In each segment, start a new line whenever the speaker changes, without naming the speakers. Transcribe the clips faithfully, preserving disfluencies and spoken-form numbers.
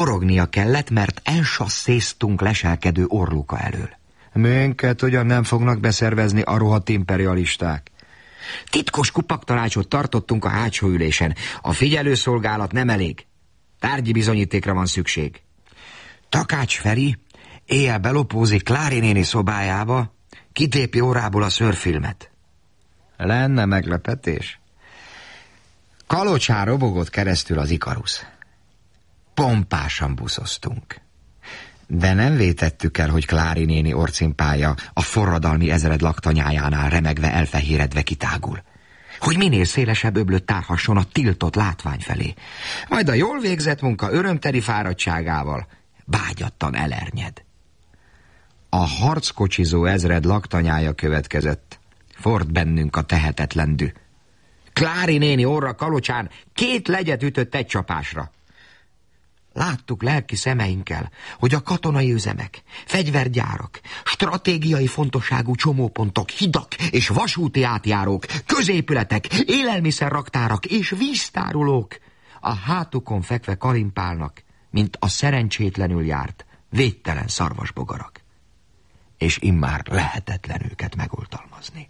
Forognia kellett, mert elsasszéztunk leselkedő orluka elől.
Minket ugyan nem fognak beszervezni a rohadt imperialisták.
Titkos kupaktanácsot tartottunk a hátsó ülésen. A figyelőszolgálat nem elég. Tárgyi bizonyítékra van szükség. Takács Feri éjjel belopózik Klári néni szobájába, kitépi órából a szörfilmet.
Lenne meglepetés?
Kalocsán robogott keresztül az Ikarusz. Pompásan buszoztunk. De nem vétettük el, hogy Klári néni orcimpája a forradalmi ezred laktanyájánál remegve elfehéredve kitágul. Hogy minél szélesebb öblöt tárhasson a tiltott látvány felé. Majd a jól végzett munka örömteli fáradtságával bágyattan elernyed. A harckocsizó ezred laktanyája következett. Ford bennünk a tehetetlen dű. Klári néni orra Kalocsán két legyet ütött egy csapásra. Láttuk lelki szemeinkkel, hogy a katonai üzemek, fegyvergyárak, stratégiai fontosságú csomópontok, hidak és vasúti átjárók, középületek, élelmiszerraktárak és víztárolók a hátukon fekve kalimpálnak, mint a szerencsétlenül járt, védtelen szarvasbogarak. És immár lehetetlen őket megoltalmazni.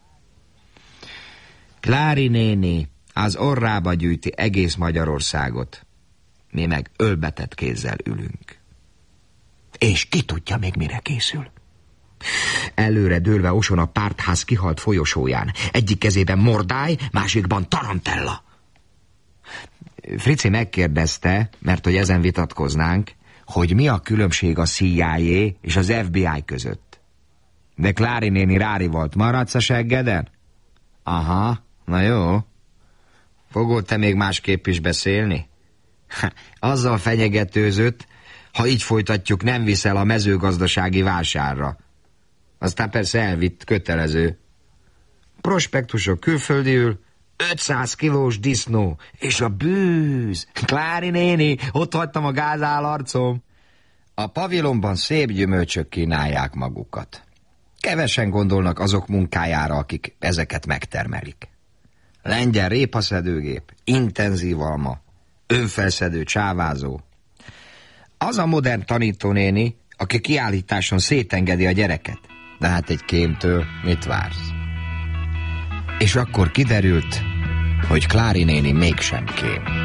Klári néni az orrába gyűjti egész Magyarországot. Mi meg ölbetett kézzel ülünk. És ki tudja még mire készül. Előre dőlve oson a pártház kihalt folyosóján. Egyik kezében Mordály, másikban Tarantella. Frici megkérdezte, mert hogy ezen vitatkoznánk, hogy mi a különbség a C I A és az F B I között. De Klári néni rári volt. Maradsz a seggeden? Aha, na jó. Fogod te még másképp is beszélni? Azzal fenyegetőzött, ha így folytatjuk, nem viszel a mezőgazdasági vásárra. Aztán persze elvitt, kötelező. Prospektusok külföldiül, ötszáz kilós disznó, és a bűz. Klári néni, ott hagytam a gázálarcom. A pavilonban szép gyümölcsök kínálják magukat. Kevesen gondolnak azok munkájára, akik ezeket megtermelik. Lengyel répaszedőgép, intenzív alma, önfelszedő csávázó. Az a modern tanítónéni, aki kiállításon szétengedi a gyereket. De hát egy kémtől mit vársz? És akkor kiderült, hogy Klári néni mégsem kém.